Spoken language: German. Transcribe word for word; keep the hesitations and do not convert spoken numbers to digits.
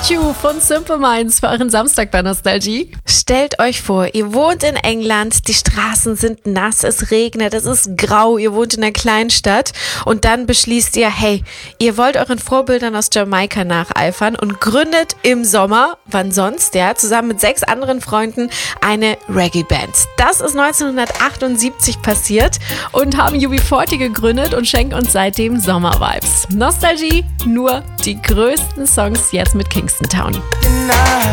Without You von Simple Minds für euren Samstag bei Nostalgie. Stellt euch vor, ihr wohnt in England, die Straßen sind nass, es regnet, es ist grau, ihr wohnt in einer kleinen Stadt und dann beschließt ihr, hey, ihr wollt euren Vorbildern aus Jamaika nacheifern und gründet im Sommer, wann sonst, ja, zusammen mit sechs anderen Freunden eine Reggae-Band. Das ist neunzehnhundertachtundsiebzig passiert und haben U B vierzig gegründet und schenken uns seitdem Sommer-Vibes. Nostalgie, nur die größten Songs jetzt mit Kingston Town.